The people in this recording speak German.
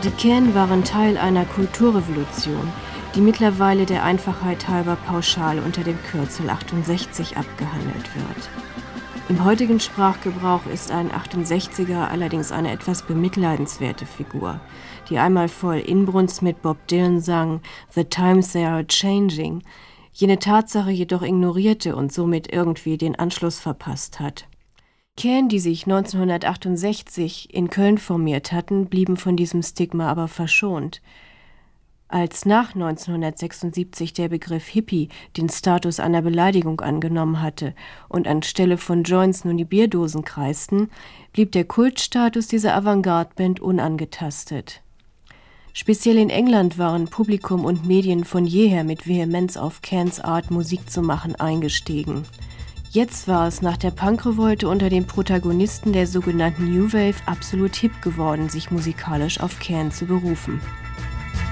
Die Can waren Teil einer Kulturrevolution, die mittlerweile der Einfachheit halber pauschal unter dem Kürzel 68 abgehandelt wird. Im heutigen Sprachgebrauch ist ein 68er allerdings eine etwas bemitleidenswerte Figur, die einmal voll Inbrunst mit Bob Dylan sang „The times they are changing", jene Tatsache jedoch ignorierte und somit irgendwie den Anschluss verpasst hat. Can, die sich 1968 in Köln formiert hatten, blieben von diesem Stigma aber verschont. Als nach 1976 der Begriff Hippie den Status einer Beleidigung angenommen hatte und anstelle von Joints nun die Bierdosen kreisten, blieb der Kultstatus dieser Avantgarde-Band unangetastet. Speziell in England waren Publikum und Medien von jeher mit Vehemenz auf Cans Art, Musik zu machen, eingestiegen. Jetzt war es nach der Punkrevolte unter den Protagonisten der sogenannten New Wave absolut hip geworden, sich musikalisch auf Can zu berufen.